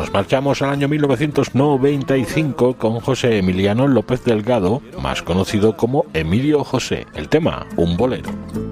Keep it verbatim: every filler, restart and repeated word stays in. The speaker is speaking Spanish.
nos marchamos al año mil novecientos noventa y cinco con José Emiliano López Delgado, más conocido como Emilio José. El tema, un bolero.